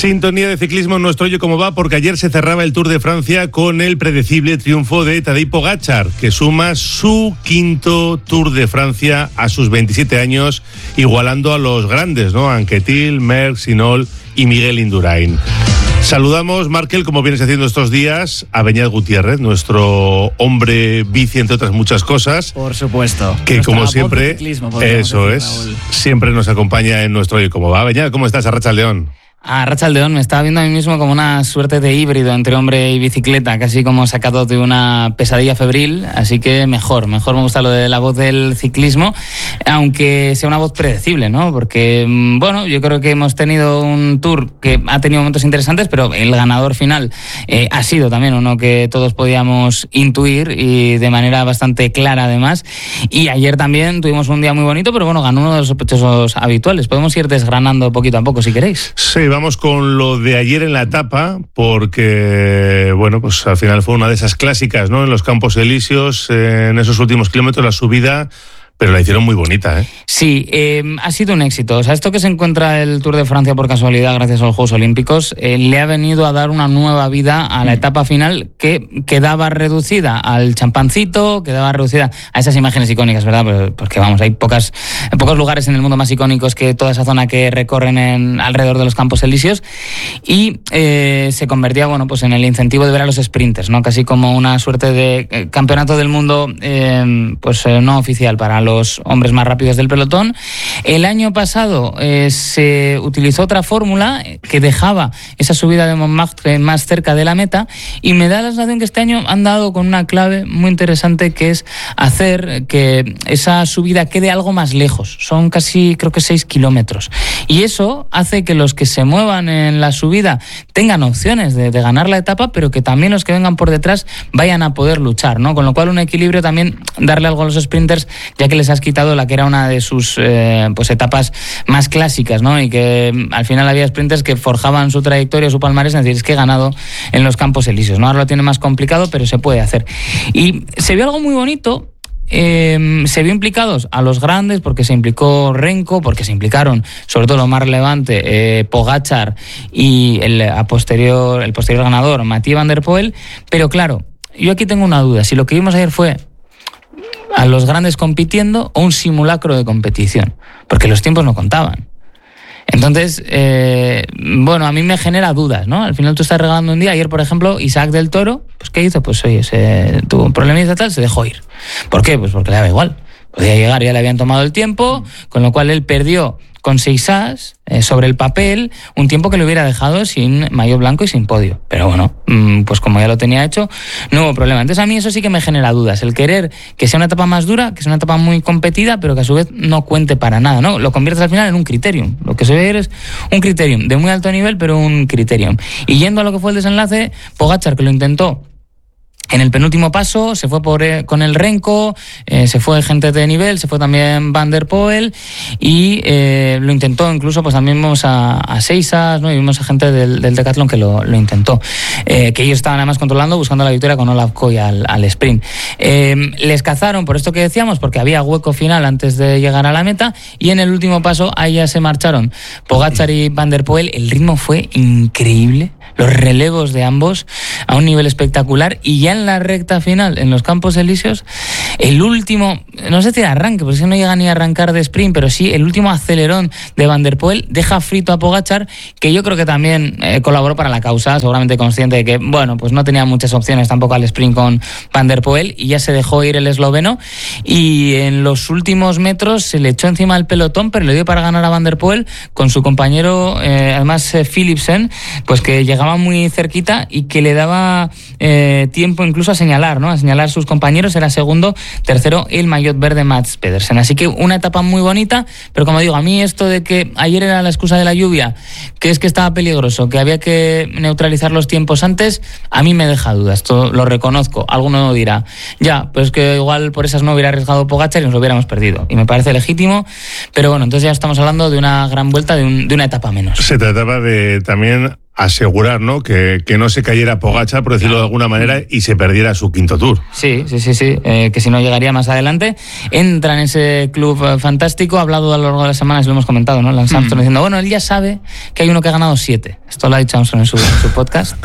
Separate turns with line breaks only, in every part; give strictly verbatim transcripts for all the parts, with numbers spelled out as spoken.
Sintonía de ciclismo en nuestro Oye Cómo Va, porque ayer se cerraba el Tour de Francia con el predecible triunfo de Tadej Pogačar, que suma su quinto Tour de Francia a sus veintisiete años, igualando a los grandes, ¿no? Anquetil, Merckx, Hinault y Miguel Indurain. Saludamos, Markel, como vienes haciendo estos días, a Beñat Gutiérrez, nuestro hombre bici, entre otras muchas cosas.
Por supuesto.
Que
Nuestra
como siempre,
ciclismo,
eso
decir,
es,
Raúl.
siempre nos acompaña en nuestro Oye Cómo Va. Beñat, ¿cómo estás? Arratsaldeon.
A Arratsaldeon, me estaba viendo a mí mismo como una suerte de híbrido entre hombre y bicicleta, casi como sacado de una pesadilla febril, así que mejor, mejor me gusta lo de la voz del ciclismo, aunque sea una voz predecible, ¿no? Porque, bueno, yo creo que hemos tenido un Tour que ha tenido momentos interesantes, pero el ganador final eh, ha sido también uno que todos podíamos intuir y de manera bastante clara además, y ayer también tuvimos un día muy bonito, pero bueno, ganó uno de los sospechosos habituales. Podemos ir desgranando poquito a poco si queréis.
Sí, vamos con lo de ayer en la etapa, porque, bueno, pues al final fue una de esas clásicas, ¿no? En los Campos Elíseos, eh, en esos últimos kilómetros, la subida, pero la hicieron muy bonita, ¿eh?
Sí, eh, ha sido un éxito. O sea, esto que se encuentra el Tour de Francia por casualidad, gracias a los Juegos Olímpicos, eh, le ha venido a dar una nueva vida a la etapa final que quedaba reducida al champancito, quedaba reducida a esas imágenes icónicas, ¿verdad? Porque, vamos, hay pocas, pocos lugares en el mundo más icónicos que toda esa zona que recorren en, alrededor de los Campos Elíseos, y eh, se convertía, bueno, pues en el incentivo de ver a los sprinters, ¿no? Casi como una suerte de eh, campeonato del mundo, eh, pues eh, no oficial para los hombres más rápidos del pelotón. El año pasado eh, se utilizó otra fórmula que dejaba esa subida de Montmartre más cerca de la meta, y me da la sensación que este año han dado con una clave muy interesante, que es hacer que esa subida quede algo más lejos. Son casi, creo que seis kilómetros. Y eso hace que los que se muevan en la subida tengan opciones de, de ganar la etapa, pero que también los que vengan por detrás vayan a poder luchar, ¿no? Con lo cual un equilibrio también, darle algo a los sprinters, ya que les has quitado la que era una de sus eh, pues etapas más clásicas, ¿no? Y que al final había sprinters que forjaban su trayectoria, su palmarés, es decir, es que he ganado en los Campos Elíseos, ¿no? Ahora lo tiene más complicado, pero se puede hacer. Y se vio algo muy bonito. Eh, se vio implicados a los grandes, porque se implicó Renko, porque se implicaron, sobre todo lo más relevante, eh, Pogačar y el, a posterior, el posterior ganador, Mathieu van der Poel. Pero claro, yo aquí tengo una duda. Si lo que vimos ayer fue a los grandes compitiendo o un simulacro de competición, porque los tiempos no contaban. Entonces, eh, bueno, a mí me genera dudas, ¿no? Al final tú estás regalando un día. Ayer, por ejemplo, Isaac del Toro, pues ¿qué hizo? Pues oye, se tuvo un problemita tal, se dejó ir. ¿Por qué? Pues porque le daba igual. Podía llegar, ya le habían tomado el tiempo, con lo cual él perdió con seis as eh, sobre el papel un tiempo que le hubiera dejado sin maillot blanco y sin podio. Pero bueno, mmm, pues como ya lo tenía hecho, no hubo problema. Entonces a mí eso sí que me genera dudas. El querer que sea una etapa más dura, que sea una etapa muy competida, pero que a su vez no cuente para nada, ¿no? Lo conviertes al final en un criterium. Lo que se ve es un criterium de muy alto nivel, pero un criterium. Y yendo a lo que fue el desenlace, Pogačar, que lo intentó en el penúltimo paso, se fue por, eh, con el Renko, eh, se fue gente de nivel, se fue también Van der Poel, y eh, lo intentó incluso, pues también vimos a, a Seisas, ¿no? Y vimos a gente del, del Decathlon que lo, lo intentó, eh, que ellos estaban además controlando, buscando la victoria con Olaf Koy al, al sprint. Eh, les cazaron por esto que decíamos, porque había hueco final antes de llegar a la meta, y en el último paso ahí ya se marcharon Pogačar y Van der Poel. El ritmo fue increíble, los relevos de ambos a un nivel espectacular, y ya en la recta final, en los Campos Elíseos, el último, no sé si era arranque, porque es que no llega ni a arrancar de sprint, pero sí, el último acelerón de Van der Poel deja frito a Pogačar, que yo creo que también eh, colaboró para la causa, seguramente consciente de que, bueno, pues no tenía muchas opciones tampoco al sprint con Van der Poel, y ya se dejó ir el esloveno, y en los últimos metros se le echó encima el pelotón, pero le dio para ganar a Van der Poel con su compañero, eh, además eh, Philipsen, pues que llegaba muy cerquita y que le daba eh, tiempo incluso a señalar, ¿no? A señalar sus compañeros. Era segundo, tercero el maillot verde Mads Pedersen. Así que una etapa muy bonita, pero como digo, a mí esto de que ayer era la excusa de la lluvia, que es que estaba peligroso, que había que neutralizar los tiempos antes, a mí me deja dudas. Esto lo reconozco. Alguno dirá, ya, pues que igual por esas no hubiera arriesgado Pogačar y nos lo hubiéramos perdido. Y me parece legítimo, pero bueno, entonces ya estamos hablando de una gran vuelta, de, un, de una etapa menos.
Se trataba de también asegurar, ¿no? Que, que no se cayera Pogačar, por decirlo de alguna manera, y se perdiera su quinto Tour.
Sí, sí, sí, sí, eh, que si no llegaría más adelante. Entra en ese club eh, fantástico, ha hablado a lo largo de las semanas, lo hemos comentado, ¿no? Lance Armstrong mm. diciendo, bueno, él ya sabe que hay uno que ha ganado siete. Esto lo ha dicho Armstrong en su, en su podcast.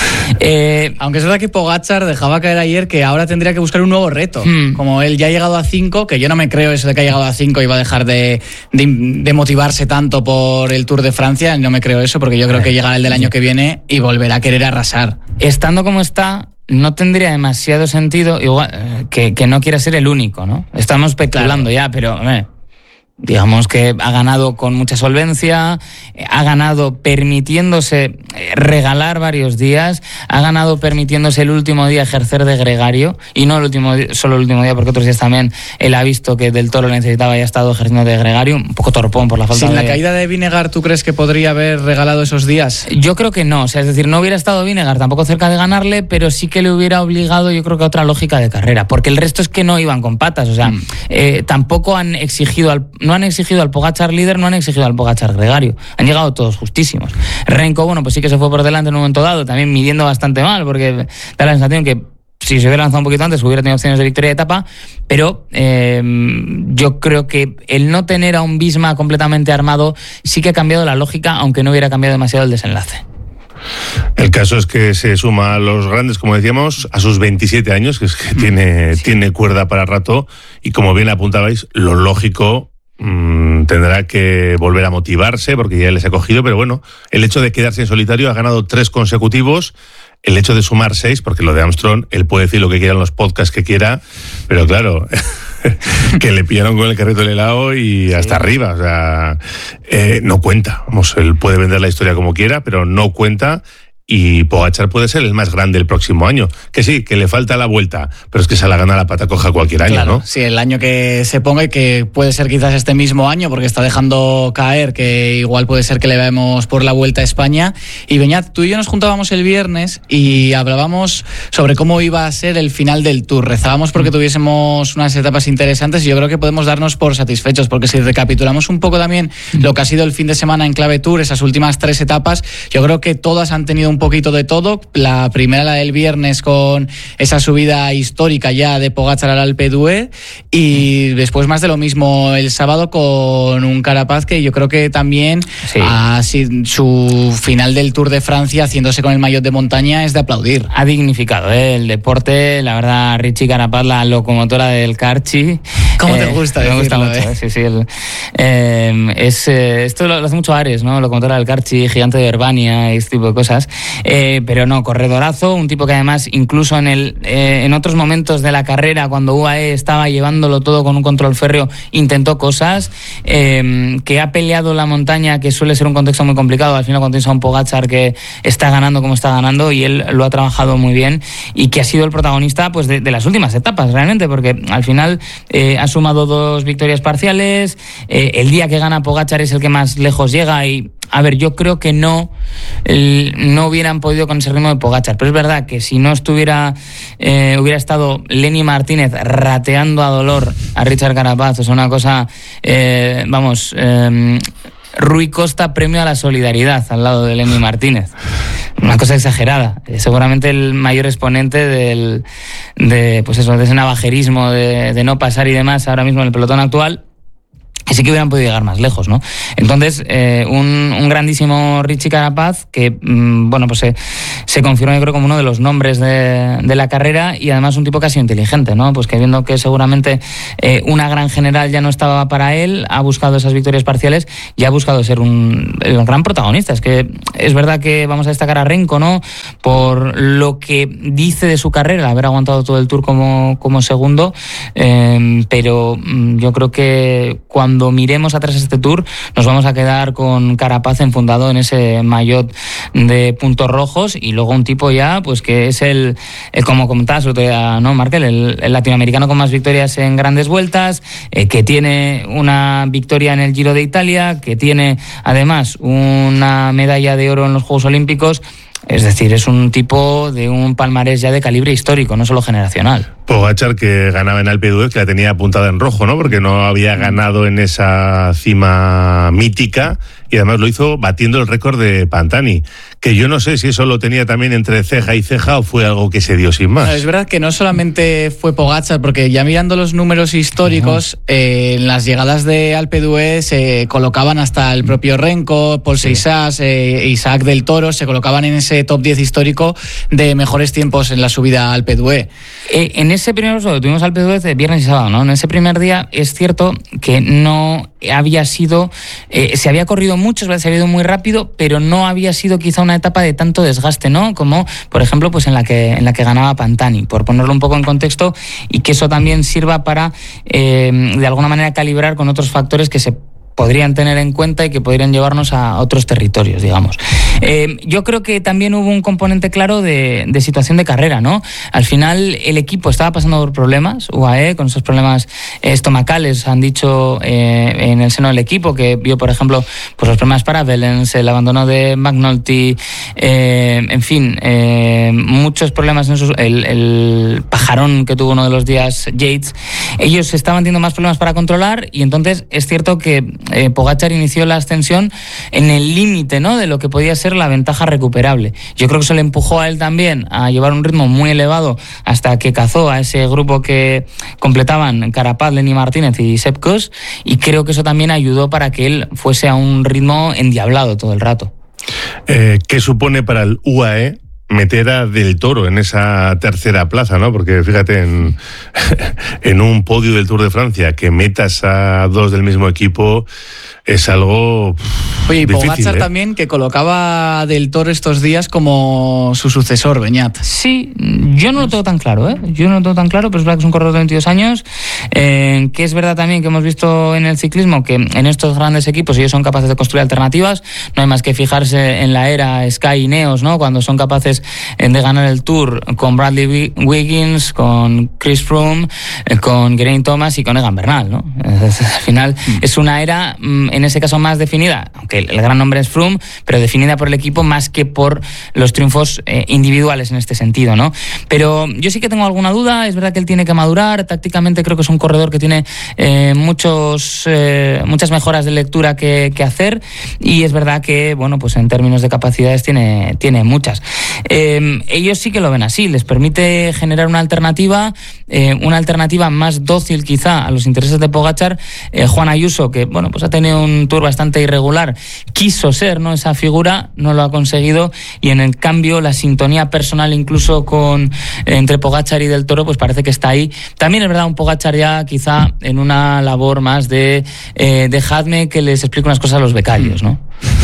eh, Aunque es verdad que Pogačar dejaba caer ayer que ahora tendría que buscar un nuevo reto. Mm. Como él ya ha llegado a cinco, que yo no me creo eso de que ha llegado a cinco y va a dejar de, de, de motivarse tanto por el Tour de Francia, no me creo eso, porque yo creo que llegará el del año que viene y volverá a querer arrasar.
Estando como está, no tendría demasiado sentido igual que, que no quiera ser el único, ¿no? Estamos especulando claro. ya, pero eh, digamos que ha ganado con mucha solvencia, ha ganado permitiéndose regalar varios días, ha ganado permitiéndose el último día ejercer de gregario, y no el último día, solo el último día, porque otros días también él ha visto que Del Toro necesitaba y ha estado ejerciendo de gregario, un poco torpón por la falta
Sin
de...
la caída de Vinegar, ¿tú crees que podría haber regalado esos días?
Yo creo que no, o sea, es decir, no hubiera estado Vinegar tampoco cerca de ganarle, pero sí que le hubiera obligado, yo creo que a otra lógica de carrera, porque el resto es que no iban con patas, o sea, mm. eh, tampoco han exigido al no han exigido al Pogačar líder, no han exigido al Pogačar gregario. Han llegado todos justísimos. Renko, bueno, pues sí que se fue por delante en un momento dado, también midiendo bastante mal, porque da la sensación que si se hubiera lanzado un poquito antes hubiera tenido opciones de victoria de etapa, pero eh, yo creo que el no tener a un Visma completamente armado sí que ha cambiado la lógica, aunque no hubiera cambiado demasiado el desenlace.
El caso es que se suma a los grandes, como decíamos, a sus veintisiete años, que es que tiene, sí. tiene cuerda para rato, y como bien apuntabais, lo lógico mmm, tendrá que volver a motivarse porque ya les ha cogido, pero bueno, el hecho de quedarse en solitario, ha ganado tres consecutivos, el hecho de sumar seis, porque lo de Armstrong, él puede decir lo que quiera en los podcasts que quiera, pero claro, que le pillaron con el carrito del helado y sí. hasta arriba, o sea, eh, no cuenta, vamos, él puede vender la historia como quiera, pero no cuenta. Y Pogačar puede ser el más grande el próximo año. Que sí, que le falta la vuelta, pero es que se la gana la pata coja cualquier año,
claro,
¿no?
Sí, el año que se ponga, y que puede ser quizás este mismo año, porque está dejando caer que igual puede ser que le veamos por la Vuelta a España. Y Beñat, tú y yo nos juntábamos el viernes y hablábamos sobre cómo iba a ser el final del Tour. Rezábamos porque tuviésemos unas etapas interesantes y yo creo que podemos darnos por satisfechos, porque si recapitulamos un poco también lo que ha sido el fin de semana en clave Tour, esas últimas tres etapas, yo creo que todas han tenido un poquito de todo. La primera, la del viernes, con esa subida histórica ya de Pogačar al Alpe d'Huez, y después más de lo mismo el sábado con un Carapaz que yo creo que también sí. ha sido su final del Tour de Francia haciéndose con el maillot de montaña, es de aplaudir.
Ha dignificado ¿eh? el deporte, la verdad. Richie Carapaz, la locomotora del Carchi.
¿Cómo eh, te gusta
me
decirlo?
Me gusta
eh?
mucho, sí, sí. El, eh, es, eh, esto lo, lo hace mucho Ares, ¿no? Locomotora del Carchi, gigante de Herbania y este tipo de cosas. Eh, pero no, corredorazo, un tipo que además incluso en el eh, en otros momentos de la carrera, cuando U A E estaba llevándolo todo con un control férreo, intentó cosas, eh, que ha peleado la montaña, que suele ser un contexto muy complicado, al final cuando tienes a un Pogačar que está ganando como está ganando, y él lo ha trabajado muy bien, y que ha sido el protagonista pues de, de las últimas etapas realmente, porque al final eh, ha sumado dos victorias parciales, eh, el día que gana Pogačar es el que más lejos llega, y a ver, yo creo que no, el, no hubieran podido con ese ritmo de Pogačar, pero es verdad que si no estuviera, eh, hubiera estado Lenny Martínez rateando a dolor a Richard Carapaz, o sea, una cosa, eh, vamos, eh, Rui Costa premio a la solidaridad al lado de Lenny Martínez. Una cosa exagerada. Seguramente el mayor exponente del, de, pues eso, de ese navajerismo, de, de no pasar y demás ahora mismo en el pelotón actual. Sí que hubieran podido llegar más lejos, ¿no? Entonces, eh, un, un grandísimo Richie Carapaz que, mmm, bueno, pues se, se confirma, yo creo, como uno de los nombres de, de la carrera, y además un tipo casi inteligente, ¿no? Pues que viendo que seguramente eh, una gran general ya no estaba para él, ha buscado esas victorias parciales y ha buscado ser un el gran protagonista. Es que es verdad que vamos a destacar a Renko, ¿no? Por lo que dice de su carrera, haber aguantado todo el Tour como, como segundo, eh, pero mmm, yo creo que cuando Cuando miremos atrás este Tour, nos vamos a quedar con Carapaz enfundado en ese maillot de puntos rojos, y luego un tipo ya, pues que es el, el como comentabas el otro día, ¿no, Markel? El, el latinoamericano con más victorias en grandes vueltas, eh, que tiene una victoria en el Giro de Italia, que tiene además una medalla de oro en los Juegos Olímpicos. Es decir, es un tipo de un palmarés ya de calibre histórico, no solo generacional.
Pogačar, que ganaba en Alpe d'Huez, que la tenía apuntada en rojo, ¿no? Porque no había ganado en esa cima mítica, y además lo hizo batiendo el récord de Pantani, que yo no sé si eso lo tenía también entre ceja y ceja o fue algo que se dio sin más.
No, es verdad que no solamente fue Pogačar, porque ya mirando los números históricos, uh-huh. eh, en las llegadas de Alpe d'Huez se colocaban hasta el propio Renko, Paul sí. Seixas, eh, Isaac del Toro, se colocaban en ese top diez histórico de mejores tiempos en la subida a Alpe d'Huez.
Eh, en ese primer uso, tuvimos Alpe d'Huez de viernes y sábado, ¿no? En ese primer día es cierto que no había sido, eh, se había corrido mucho, se había ido muy rápido, pero no había sido quizá una etapa de tanto desgaste, ¿no? Como, por ejemplo, pues en la que en la que ganaba Pantani, por ponerlo un poco en contexto, y que eso también sirva para, eh, de alguna manera, calibrar con otros factores que se podrían tener en cuenta y que podrían llevarnos a otros territorios, digamos. Eh, yo creo que también hubo un componente claro de, de situación de carrera, ¿no? Al final el equipo estaba pasando por problemas, U A E, con esos problemas estomacales, han dicho eh, en el seno del equipo, que vio, por ejemplo, pues los problemas para Wellens, el abandono de McNulty, eh, en fin, eh, muchos problemas en esos, el, el pajarón que tuvo uno de los días Yates. Ellos estaban teniendo más problemas para controlar y entonces es cierto que Eh, Pogačar inició la ascensión en el límite, ¿no?, de lo que podía ser la ventaja recuperable. Yo creo que eso le empujó a él también a llevar un ritmo muy elevado hasta que cazó a ese grupo que completaban Carapaz, Lenny Martínez y Sepp Kuss, y creo que eso también ayudó para que él fuese a un ritmo endiablado todo el rato.
Eh, ¿Qué supone para el U A E meter a Del Toro en esa tercera plaza, ¿no? Porque fíjate, en, en un podio del Tour de Francia, que metas a dos del mismo equipo es algo
Oye, y
difícil,
Pogačar
¿eh?
también, que colocaba a Del Toro estos días como su sucesor, Beñat.
Sí, yo no lo tengo tan claro, ¿eh? Yo no lo tengo tan claro, pero es verdad que es un corredor de veintidós años, eh, que es verdad también que hemos visto en el ciclismo que en estos grandes equipos ellos son capaces de construir alternativas. No hay más que fijarse en la era Sky y Neos, ¿no?, cuando son capaces de ganar el Tour con Bradley Wiggins, con Chris Froome, con Geraint Thomas y con Egan Bernal, ¿no? Al final mm. es una era, en ese caso, más definida, aunque el gran nombre es Froome, pero definida por el equipo más que por los triunfos eh, individuales en este sentido, ¿no? Pero yo sí que tengo alguna duda. Es verdad que él tiene que madurar tácticamente. Creo que es un corredor que tiene eh, muchos eh, muchas mejoras de lectura que, que hacer, y es verdad que, bueno, pues en términos de capacidades tiene, tiene muchas. Eh, ellos sí que lo ven así, les permite generar una alternativa, eh, una alternativa más dócil quizá a los intereses de Pogačar. eh, Juan Ayuso, que bueno, pues ha tenido un Tour bastante irregular, quiso ser, ¿no?, esa figura, no lo ha conseguido, y en el cambio la sintonía personal incluso con eh, entre Pogačar y Del Toro pues parece que está ahí. También es verdad un Pogačar ya quizá en una labor más de eh, dejadme que les explique unas cosas a los becarios, ¿no?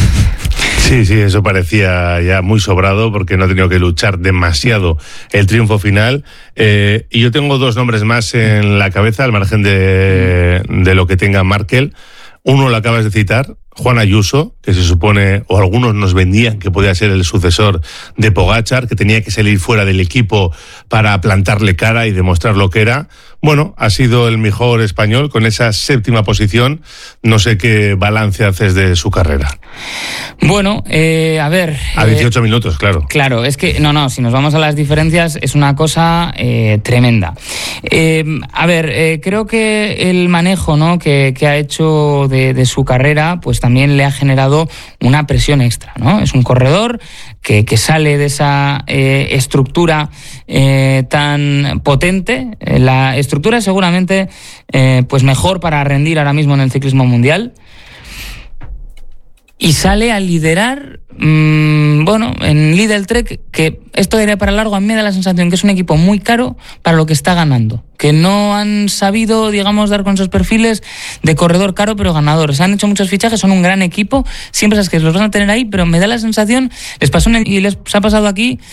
Sí, sí, eso parecía ya muy sobrado porque no ha tenido que luchar demasiado el triunfo final. Eh, y yo tengo dos nombres más en la cabeza, al margen de, de lo que tenga Markel. Uno lo acabas de citar, Juan Ayuso, que se supone, o algunos nos vendían que podía ser el sucesor de Pogačar, que tenía que salir fuera del equipo para plantarle cara y demostrar lo que era. Bueno, ha sido el mejor español con esa séptima posición. No sé qué balance haces de su carrera.
Bueno, eh, a ver...
A dieciocho
eh,
minutos, claro.
Claro, es que, no, no, si nos vamos a las diferencias es una cosa eh, tremenda. Eh, a ver, eh, creo que el manejo, ¿no?, que, que ha hecho de, de su carrera, pues también le ha generado una presión extra, ¿no? Es un corredor que, que sale de esa eh, estructura eh, tan potente. La estructura es seguramente eh, pues mejor para rendir ahora mismo en el ciclismo mundial. Y sale a liderar, mmm, bueno, en Lidl Trek, que esto de ir para largo, a mí me da la sensación que es un equipo muy caro para lo que está ganando. Que no han sabido, digamos, dar con esos perfiles de corredor caro pero ganador. Se han hecho muchos fichajes, son un gran equipo, siempre sabes que los van a tener ahí, pero me da la sensación, les pasó en el, y les ha pasado aquí,